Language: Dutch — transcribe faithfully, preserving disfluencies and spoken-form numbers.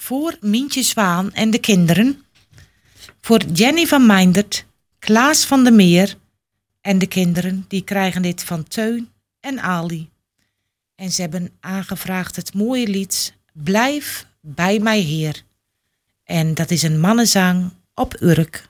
voor Mientje Zwaan en de kinderen, voor Jenny van Meindert, Klaas van der Meer en de kinderen, die krijgen dit van Teun en Ali. En ze hebben aangevraagd het mooie lied Blijf bij mij Heer. En dat is een mannenzang op Urk.